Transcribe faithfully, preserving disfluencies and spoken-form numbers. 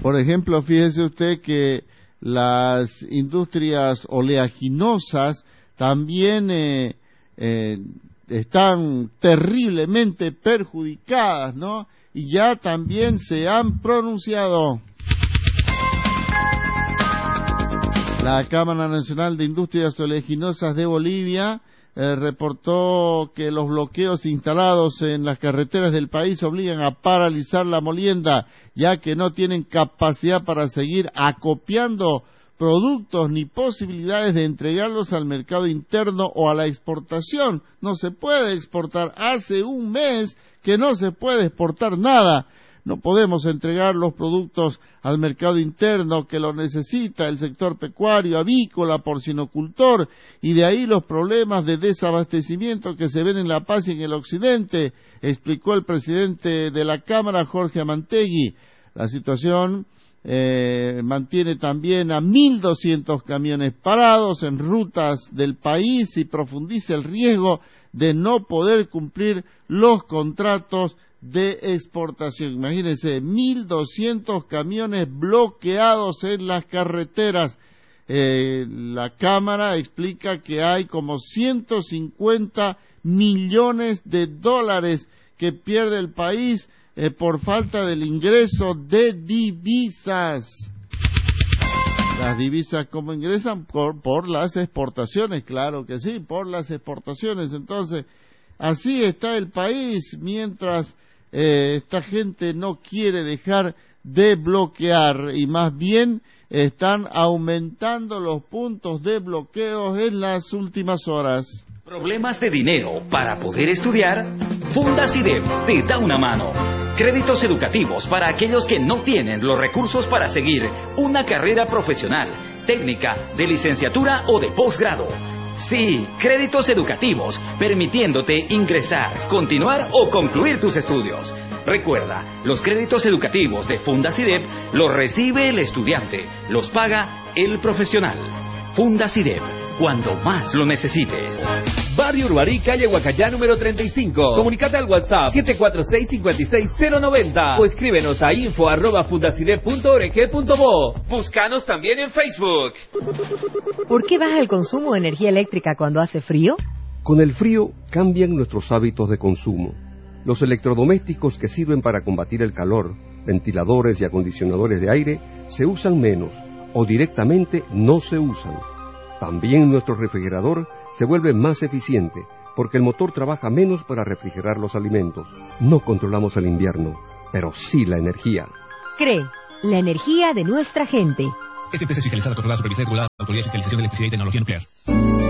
Por ejemplo, fíjese usted que las industrias oleaginosas también eh, eh, están terriblemente perjudicadas, ¿no? Y ya también se han pronunciado. La Cámara Nacional de Industrias Oleaginosas de Bolivia eh, reportó que los bloqueos instalados en las carreteras del país obligan a paralizar la molienda, ya que no tienen capacidad para seguir acopiando productos ni posibilidades de entregarlos al mercado interno o a la exportación. No se puede exportar. Hace un mes que no se puede exportar nada. No podemos entregar los productos al mercado interno que lo necesita el sector pecuario, avícola, porcinocultor, y de ahí los problemas de desabastecimiento que se ven en La Paz y en el occidente, explicó el presidente de la Cámara, Jorge Amantegui. La situación eh, mantiene también a mil doscientos camiones parados en rutas del país y profundiza el riesgo de no poder cumplir los contratos de exportación. Imagínense, mil doscientos camiones bloqueados en las carreteras. Eh, la Cámara explica que hay como ciento cincuenta millones de dólares que pierde el país eh, por falta del ingreso de divisas. Las divisas, ¿cómo ingresan? Por, por las exportaciones, claro que sí, por las exportaciones. Entonces, así está el país, mientras eh, esta gente no quiere dejar de bloquear y más bien están aumentando los puntos de bloqueo en las últimas horas. ¿Problemas de dinero para poder estudiar? Fundacidep te da una mano. Créditos educativos para aquellos que no tienen los recursos para seguir una carrera profesional, técnica, de licenciatura o de posgrado. Sí, créditos educativos, permitiéndote ingresar, continuar o concluir tus estudios. Recuerda, los créditos educativos de Fundacidep los recibe el estudiante, los paga el profesional. Fundacidep, cuando más lo necesites. Barrio Urbarí, calle Huacayá, número treinta y cinco. Comunicate al WhatsApp siete cuatro seis, cinco seis cero nueve cero o escríbenos a info arroba fundacidep punto org punto bo. Búscanos también en Facebook. ¿Por qué baja el consumo de energía eléctrica cuando hace frío? Con el frío cambian nuestros hábitos de consumo. Los electrodomésticos que sirven para combatir el calor, ventiladores y acondicionadores de aire, se usan menos o directamente no se usan. También nuestro refrigerador se vuelve más eficiente porque el motor trabaja menos para refrigerar los alimentos. No controlamos el invierno, pero sí la energía. CRE, la energía de nuestra gente. Esta empresa es fiscalizada, controlada, supervisada y regulada por la Autoridad de Fiscalización de Electricidad y Tecnología Nuclear.